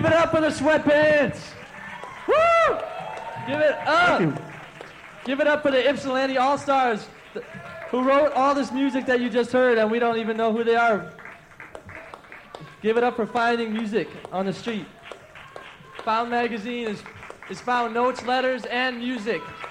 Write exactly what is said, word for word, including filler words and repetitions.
Give it up for the Sweatpants. Woo! Give it up. Thank you. Give it up for the Ypsilanti All-Stars th- who wrote all this music that you just heard, and we don't even know who they are. Give it up for finding music on the street. Found Magazine is, is found notes, letters, and music.